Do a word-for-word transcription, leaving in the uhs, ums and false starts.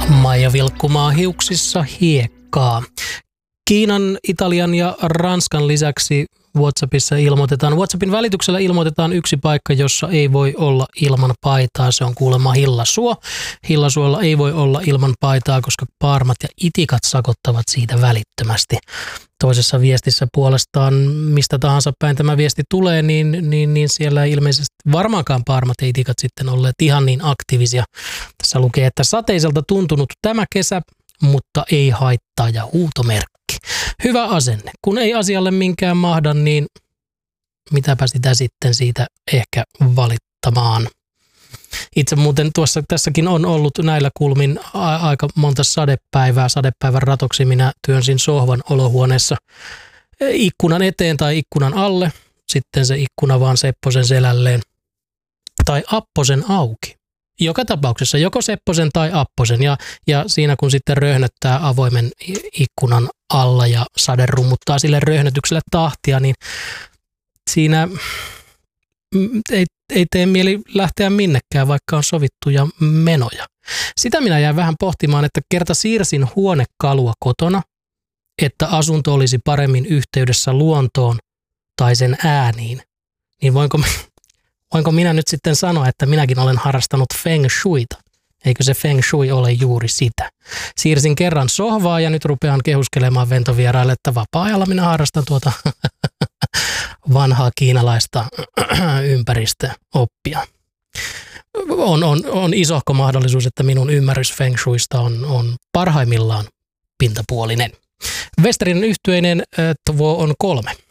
Maija vilkkumaa hiuksissa hiekkaa. Kiinan, Italian ja Ranskan lisäksi WhatsAppissa ilmoitetaan, WhatsAppin välityksellä ilmoitetaan yksi paikka, jossa ei voi olla ilman paitaa. Se on kuulemma Hillasuo. Hillasuolla ei voi olla ilman paitaa, koska paarmat ja itikat sakottavat siitä välittömästi. Toisessa viestissä puolestaan, mistä tahansa päin tämä viesti tulee, niin, niin, niin siellä ei ilmeisesti varmaankaan paarmat ja itikat sitten olleet ihan niin aktiivisia. Tässä lukee, että sateiselta tuntunut tämä kesä, mutta ei haittaa ja huutomerkki. Hyvä asenne. Kun ei asialle minkään mahda, niin mitäpä sitä sitten siitä ehkä valittamaan. Itse muuten tuossa tässäkin on ollut näillä kulmin a- aika monta sadepäivää. Sadepäivän ratoksi minä työnsin sohvan olohuoneessa ikkunan eteen tai ikkunan alle. Sitten se ikkuna vaan Sepposen selälleen tai Apposen auki. Joka tapauksessa joko Sepposen tai Apposen ja, ja siinä kun sitten röhnöttää avoimen ikkunan alla ja sade rummuttaa sille röhnötykselle tahtia, niin siinä ei, ei tee mieli lähteä minnekään, vaikka on sovittuja menoja. Sitä minä jäin vähän pohtimaan, että kerta siirsin huonekalua kotona, että asunto olisi paremmin yhteydessä luontoon tai sen ääniin, niin voinko Voinko minä nyt sitten sanoa, että minäkin olen harrastanut feng shuita? Eikö se feng shui ole juuri sitä? Siirsin kerran sohvaa ja nyt rupean kehuskelemaan ventovieraille, että vapaa-ajalla minä harrastan tuota vanhaa kiinalaista ympäristöoppia. On, on, on isohko mahdollisuus, että minun ymmärrys feng shuista on, on parhaimmillaan pintapuolinen. Westerinen yhtyeinen tuo on kolme.